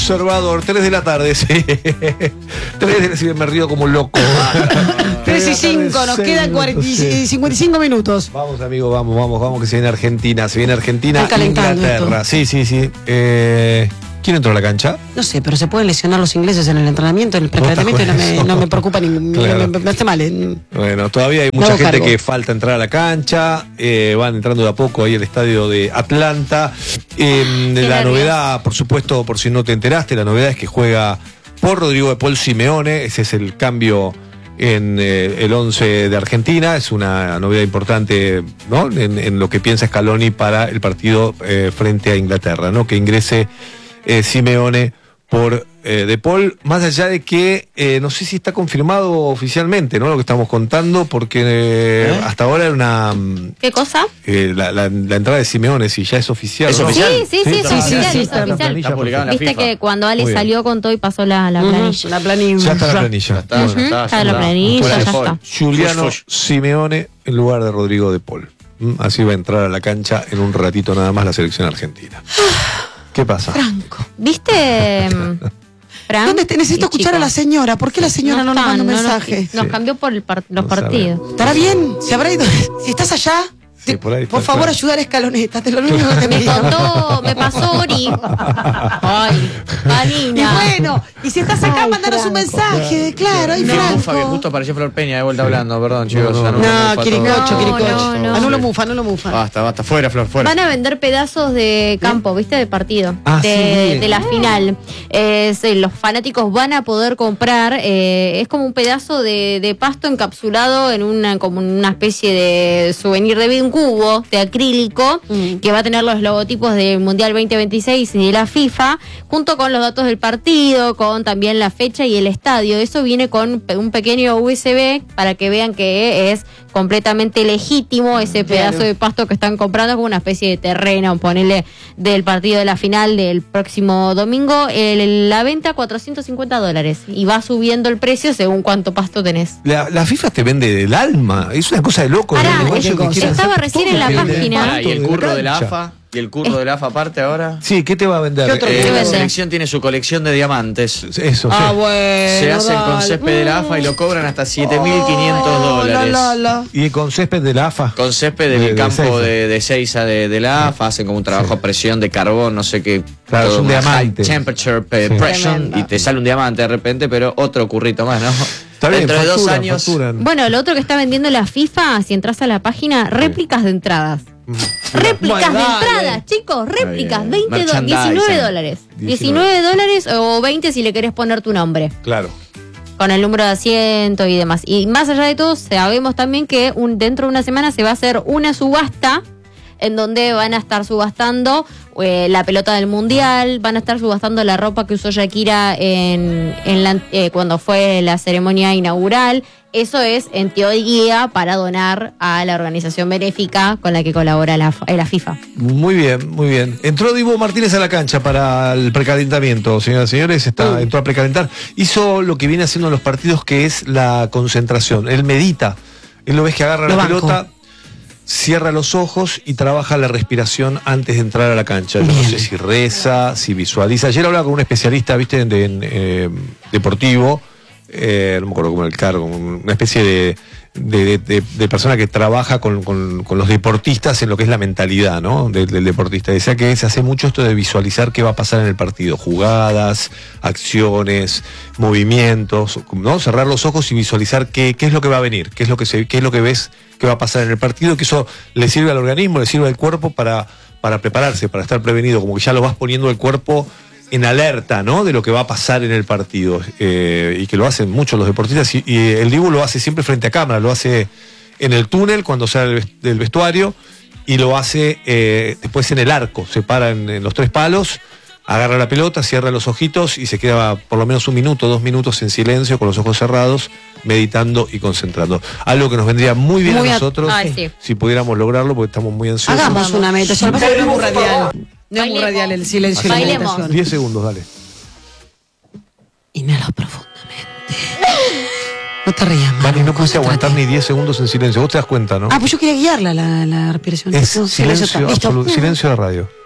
Observador, 3 de la tarde, sí. 3 de la me río como un loco. 3 y 5, nos quedan 55 minutos. Vamos, amigo, vamos, que se viene Argentina. Se viene Argentina, Inglaterra. Esto. Sí. ¿Quién entró a la cancha? No sé, pero se pueden lesionar los ingleses en el entrenamiento, en el precalentamiento, y no me preocupa Claro. me hace mal. Bueno, todavía hay mucha gente que falta entrar a la cancha. Van entrando de a poco ahí al estadio de Atlanta. La novedad, por supuesto, por si no te enteraste, la novedad es que juega por Rodrigo de Paul Simeone. Ese es el cambio en el 11 de Argentina. Es una novedad importante, ¿no? En lo que piensa Scaloni para el partido frente a Inglaterra, ¿no? Que ingrese Simeone por De Paul, más allá de que no sé si está confirmado oficialmente, ¿no? Lo que estamos contando, porque hasta ahora era una... ¿Qué cosa? La entrada de Simeone, si ya es oficial. ¿Es ¿no? oficial? Sí, es está oficial. Está publicado en la Viste FIFA. que cuando Ale salió con todo y pasó la planilla. La planilla. Ya está la planilla. Está la planilla, ya está. Juliano Simeone en lugar de Rodrigo De Paul. Así va a entrar a la cancha en un ratito nada más la selección argentina. ¿Qué pasa? Franco. ¿Viste? Fran, ¿Dónde necesito escuchar a la señora? ¿Por qué la señora no nos manda un mensaje? Nos cambió por los partidos. ¿Estará bien? ¿Se habrá ido? Si estás allá, Sí, por ahí está, por favor, claro. ayudar a Escaloneta. Te lo único que te Me pido. contó, me pasó Ori. Ay, Y Marina. bueno, y si estás acá, mándanos un mensaje. Claro, y No, Mufa, que Franco. justo apareció Flor Peña de vuelta hablando, perdón, chicos. No, Quiricocho. No. Anulo Mufa. Basta, fuera, Flor, fuera. Van a vender pedazos de campo, ¿viste? De partido. Ah, sí. De la final. Los fanáticos van a poder comprar. Es como un pedazo de pasto encapsulado en como una especie de souvenir de un cubo de acrílico que va a tener los logotipos del Mundial 2026 y de la FIFA, junto con los datos del partido, con también la fecha y el estadio. Eso viene con un pequeño USB para que vean que es completamente legítimo ese pedazo de pasto que están comprando, como una especie de terreno, ponele, del partido de la final del próximo domingo. La venta $450 y va subiendo el precio según cuánto pasto tenés. La FIFA te vende del alma. Es una cosa de loco. Pará, el negocio que quieren estaba hacer. recién en la Todo te vende página. pasto Pará, y el de curro de la cancha. AFA. ¿Y el curro de la AFA aparte ahora? Sí, ¿qué te va a vender? ¿Qué otro ¿Qué La vende? selección tiene su colección de diamantes. Eso, sí. Ah, bueno. Se hacen con dale. césped de la AFA y lo cobran hasta $7.500. La. Y con césped de la AFA. Con césped del campo de Seiza de la AFA, hacen como un trabajo a presión de carbón, no sé qué. Claro, es un una diamante. High temperature Sí. pressure, Tremenda. y te sale un diamante de repente, pero otro currito más, ¿no? Está bien, Dentro de 2 facturan, años. facturan. Bueno, lo otro que está vendiendo la FIFA, si entras a la página, réplicas de entradas. Réplicas Bueno, de dale. entradas, chicos, réplicas, bien. $19. $19 o 20 si le querés poner tu nombre, Claro. con el número de asiento y demás. Y más allá de todo, sabemos también que dentro de una semana se va a hacer una subasta en donde van a estar subastando la pelota del Mundial, van a estar subastando la ropa que usó Shakira cuando fue la ceremonia inaugural. Eso es, en teoría, para donar a la organización benéfica con la que colabora la FIFA. Muy bien, muy bien. Entró Dibu Martínez a la cancha para el precalentamiento, señoras y señores. Entró a precalentar. Hizo lo que viene haciendo en los partidos, que es la concentración. Él medita. Él lo ves que agarra Lo la banco. pelota, cierra los ojos y trabaja la respiración antes de entrar a la cancha. Yo no sé si reza, si visualiza. Ayer hablaba con un especialista, viste, en deportivo. No me acuerdo cómo era el cargo, una especie de persona que trabaja con los deportistas en lo que es la mentalidad, ¿no? del deportista. Decía que se hace mucho esto de visualizar qué va a pasar en el partido, jugadas, acciones, movimientos, ¿no? Cerrar los ojos y visualizar qué es lo que va a venir, qué es lo que ves que va a pasar en el partido, que eso le sirve al organismo, le sirve al cuerpo para prepararse, para estar prevenido, como que ya lo vas poniendo el cuerpo en alerta, ¿no? De lo que va a pasar en el partido, y que lo hacen muchos los deportistas, y el Dibu lo hace siempre frente a cámara, lo hace en el túnel cuando sale del vestuario, y lo hace después en el arco, se para en los 3 palos, agarra la pelota, cierra los ojitos y se queda por lo menos 1 minuto, 2 minutos en silencio, con los ojos cerrados, meditando y concentrando. Algo que nos vendría muy bien a nosotros, Ay, sí. si pudiéramos lograrlo, porque estamos muy ansiosos. Hagamos una meditación. Lo que pasa es que no es muy radial. No es muy Bailemos. radial el silencio y la Bailemos. meditación. 10 segundos, dale. Inhala profundamente. No te rías, Manu, Vani, no puedes concéntrate. aguantar ni 10 segundos en silencio. Vos te das cuenta, ¿no? Ah, pues yo quería guiarla la respiración. Es No, silencio está. Listo. absoluto, silencio de radio.